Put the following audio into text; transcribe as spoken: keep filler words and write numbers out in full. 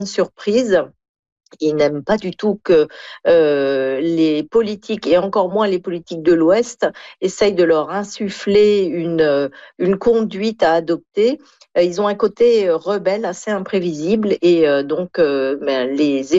surprise. Ils n'aiment pas du tout que euh, les politiques, et encore moins les politiques de l'Ouest, essayent de leur insuffler une, euh, une conduite à adopter. Euh, ils ont un côté euh, rebelle assez imprévisible et euh, donc euh, ben, les